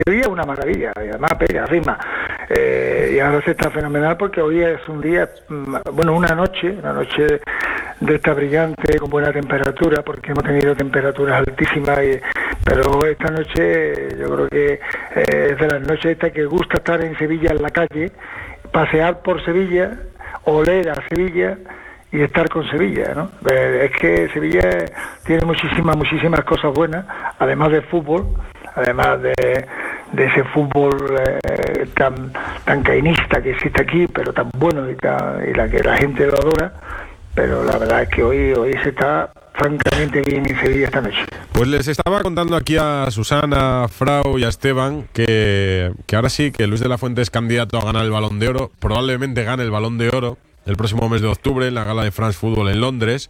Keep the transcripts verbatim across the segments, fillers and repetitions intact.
Sevilla es una maravilla, y además pega, rima. Eh, y ahora se está fenomenal porque hoy es un día, bueno, una noche, una noche de esta brillante, con buena temperatura, porque hemos tenido temperaturas altísimas, y, pero esta noche yo creo que eh, es de las noches estas que gusta estar en Sevilla, en la calle, pasear por Sevilla, oler a Sevilla y estar con Sevilla, ¿no? Eh, es que Sevilla tiene muchísimas, muchísimas cosas buenas, además del fútbol, además de, de ese fútbol eh, tan tan cainista que existe aquí, pero tan bueno y, tan, y la que la gente lo adora. Pero la verdad es que hoy hoy se está francamente bien en Sevilla esta noche. Pues les estaba contando aquí a Susana, a Frau y a Esteban que, que ahora sí, que Luis de la Fuente es candidato a ganar el Balón de Oro. Probablemente gane el Balón de Oro el próximo mes de octubre en la gala de France Football en Londres.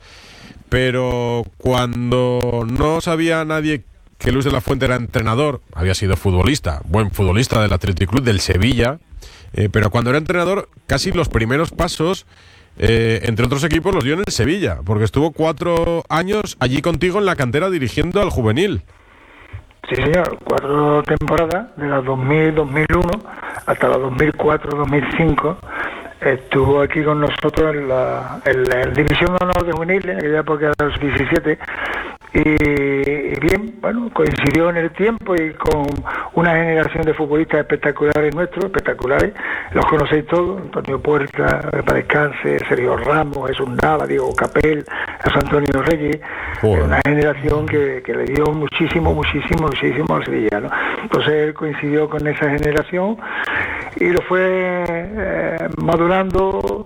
Pero cuando no sabía nadie que Luis de la Fuente era entrenador, había sido futbolista, buen futbolista del Athletic Club, del Sevilla, eh, pero cuando era entrenador casi los primeros pasos Eh, entre otros equipos los dio en el Sevilla, porque estuvo cuatro años allí contigo en la cantera dirigiendo al juvenil. Sí, señor, cuatro temporadas, de las dos mil, dos mil uno hasta las dos mil cuatro, dos mil cinco, estuvo aquí con nosotros en la, en la División de Honor de Juveniles, en aquella época de los diecisiete, y, y bien, bueno, coincidió en el tiempo y con una generación de futbolistas espectaculares nuestros, espectaculares, los conocéis todos, Antonio Puerta, para descanse, Sergio Ramos, Jesús Nava, Diego Capel, José Antonio Reyes, Joder. Una generación que, que le dio muchísimo, muchísimo, muchísimo al Sevilla, ¿no? Entonces él coincidió con esa generación y lo fue eh, madurando,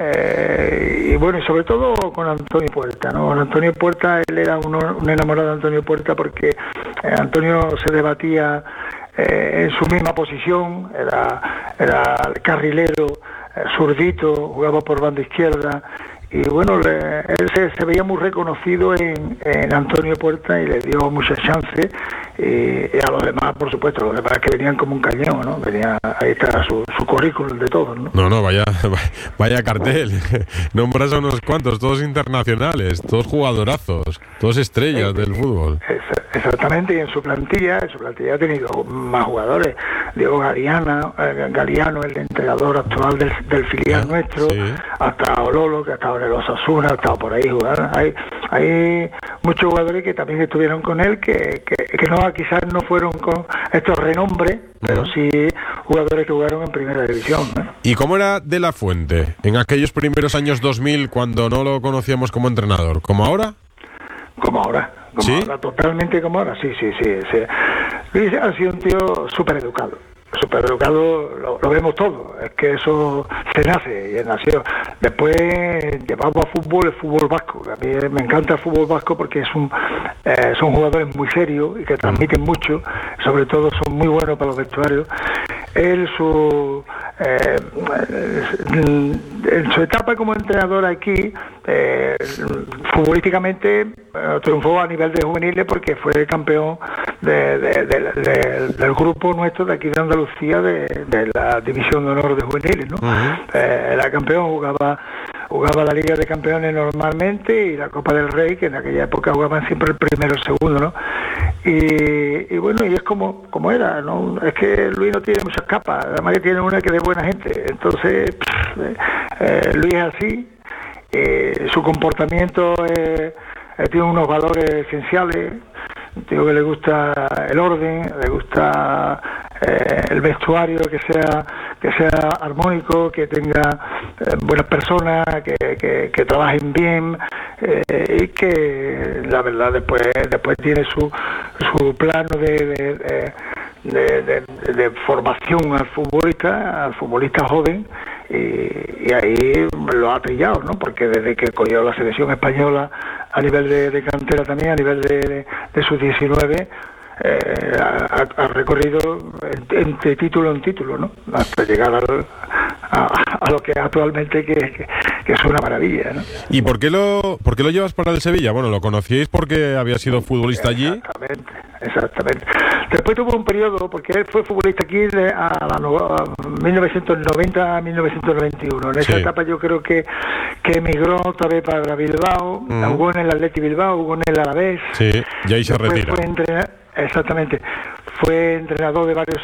eh, y bueno, y sobre todo con Antonio Puerta, ¿no? Con Antonio Puerta, él era un, un enamorado de Antonio Puerta porque eh, Antonio se debatía eh, en su misma posición, era, era el carrilero, eh, zurdito, jugaba por banda izquierda. Y bueno, le, él se, se veía muy reconocido en, en Antonio Puerta y le dio muchas chances. Y, y a los demás, por supuesto, los demás que venían como un cañón, ¿no? Venía, ahí está su, su currículum de todos, ¿no? No, no, vaya, vaya cartel. Nombras a unos cuantos, todos internacionales, todos jugadorazos, todos estrellas sí, del fútbol. Exactamente, y en su plantilla, en su plantilla ha tenido más jugadores. Diego Galeano, eh, Galeano, el entrenador actual del, del filial ah, nuestro, sí. Hasta Ololo, que ha estado en el Osasuna, ha estado por ahí jugando. Hay, hay muchos jugadores que también estuvieron con él, que, que, que no quizás no fueron con estos renombres, uh-huh. pero sí jugadores que jugaron en primera división, ¿no? ¿Y cómo era De la Fuente en aquellos primeros años dos mil cuando no lo conocíamos como entrenador? ¿Como ahora? Como ahora. Como ¿Sí? ahora, totalmente como ahora, sí, sí, sí. sí. Luis ha sido un tío súper educado. Súper educado, lo, lo vemos todo, es que eso se nace y él nació. Después llevamos a fútbol, el fútbol vasco. A mí me encanta el fútbol vasco porque es un, eh, son jugadores muy serios y que transmiten mucho, sobre todo son muy buenos para los vestuarios. Él, su, eh, en su etapa como entrenador aquí, eh, futbolísticamente eh, triunfó a nivel de juveniles porque fue campeón de, de, de, de, del grupo nuestro de aquí de Andalucía, de, de la División de Honor de Juveniles, ¿no? Uh-huh. Eh, era campeón, jugaba jugaba la Liga de Campeones normalmente y la Copa del Rey, que en aquella época jugaban siempre el primero o el segundo, ¿no? Y, y bueno, y es como como era, ¿no? Es que Luis no tiene muchas capas, además que tiene una que de buena gente, entonces pff, eh, eh, Luis es así, eh, su comportamiento eh, eh, tiene unos valores esenciales. Digo que le gusta el orden, le gusta eh, el vestuario que sea que sea armónico, que tenga eh, buenas personas, que, que, que trabajen bien, eh, y que la verdad después después tiene su su plano de, de, de De, de, de formación al futbolista, al futbolista joven, y, y ahí lo ha trillado, ¿no? Porque desde que cogió la selección española a nivel de, de cantera también, a nivel de, de, de sus diecinueve, eh, ha, ha recorrido entre título en título, ¿no? Hasta llegar al, a, a lo que actualmente que, que, que es una maravilla, ¿no? ¿Y por qué lo por qué lo llevas para el Sevilla? Bueno, lo conocíais porque había sido futbolista allí. Exactamente, exactamente. Después tuvo un periodo, porque él fue futbolista aquí de, a, a, a mil novecientos noventa a mil novecientos noventa y uno. En esa sí. etapa yo creo que, que emigró otra vez para Bilbao, mm. jugó en el Athletic Bilbao, jugó en el Alavés. Sí, y ahí se retira. Fue entrenar, Exactamente. Fue entrenador de varios